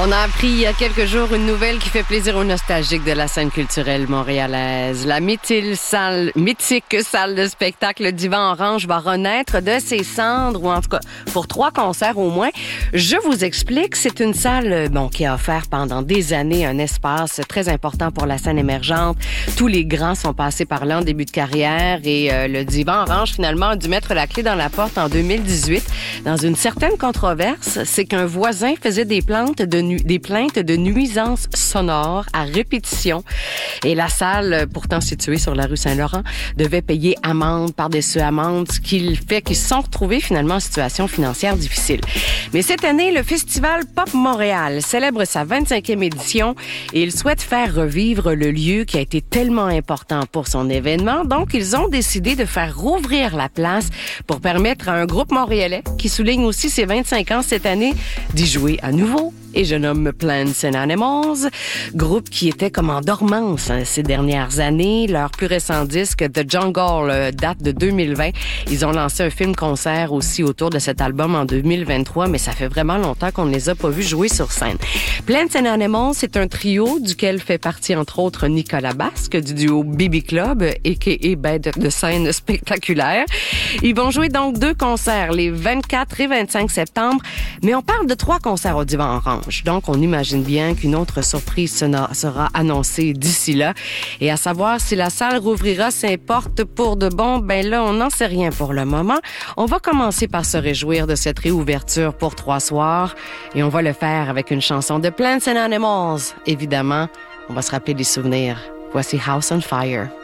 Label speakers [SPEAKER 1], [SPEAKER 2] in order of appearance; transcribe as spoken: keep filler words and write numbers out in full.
[SPEAKER 1] On a appris il y a quelques jours une nouvelle qui fait plaisir aux nostalgiques de la scène culturelle montréalaise. La mythique salle, mythique salle de spectacle Divan Orange va renaître de ses cendres, ou en tout cas pour trois concerts au moins. Je vous explique, c'est une salle bon qui a offert pendant des années un espace très important pour la scène émergente. Tous les grands sont passés par là en début de carrière et euh, le Divan Orange finalement a dû mettre la clé dans la porte en deux mille dix-huit dans une certaine controverse. C'est qu'un voisin faisait des plantes de nu- des plaintes de nuisances sonores à répétition. Et la salle, pourtant située sur la rue Saint-Laurent, devait payer amende par-dessus amende, ce qui fait qu'ils se sont retrouvés finalement en situation financière difficile. Mais cette année, le Festival Pop Montréal célèbre sa vingt-cinquième édition et il souhaite faire revivre le lieu qui a été tellement important pour son événement. Donc, ils ont décidé de faire rouvrir la place pour permettre à un groupe montréalais qui souligne aussi ses vingt-cinq ans cette année d'y jouer à nouveau. Et je nomme Plants and Animals, groupe qui était comme en dormance hein, ces dernières années. Leur plus récent disque, The Jungle, euh, date de deux mille vingt. Ils ont lancé un film-concert aussi autour de cet album en deux mille vingt-trois, mais ça fait vraiment longtemps qu'on ne les a pas vus jouer sur scène. Plants and Animals, c'est un trio duquel fait partie entre autres Nicolas Basque du duo B B Club, a k a. Bête de scène spectaculaire. Ils vont jouer donc deux concerts, les vingt-quatre et vingt-cinq septembre, mais on parle de trois concerts au Divan Orange. Donc, on imagine bien qu'une autre surprise sera annoncée d'ici là. Et à savoir si la salle rouvrira ses portes pour de bon, ben là, on n'en sait rien pour le moment. On va commencer par se réjouir de cette réouverture pour trois soirs. Et on va le faire avec une chanson de Plants and Animals. Évidemment, on va se rappeler des souvenirs. Voici House on Fire.